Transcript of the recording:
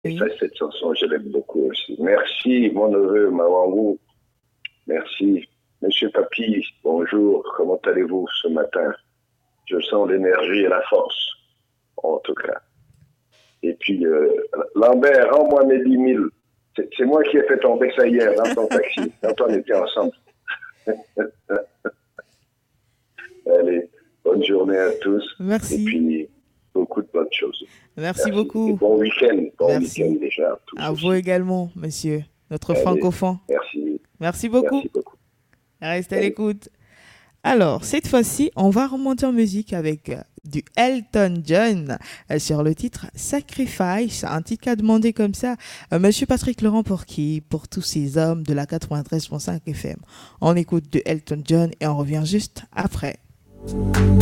Et Oui. ça, cette chanson, je l'aime beaucoup aussi. Merci, mon neveu, Mawangou. Merci. Monsieur Papy, bonjour. Comment allez-vous ce matin? Je sens l'énergie et la force, en tout cas. Et puis, Lambert, rends-moi mes 10 000. C'est moi qui ai fait tomber ça hier dans ton taxi, quand on était ensemble. Allez, bonne journée à tous. Et Merci. puis, beaucoup de bonnes choses. Merci Merci. Et beaucoup. bon week-end. Bon week-end Merci. déjà à tous À vous aussi. également, monsieur, notre Allez, francophone. merci. Merci beaucoup. Merci beaucoup. Restez à Allez. l'écoute. Alors, cette fois-ci, on va remonter en musique avec du Elton John sur le titre Sacrifice, un titre qu'a demandé comme ça Monsieur Patrick Laurent pour qui? Pour tous ces hommes de la 93.5 FM. On écoute de Elton John et on revient juste après.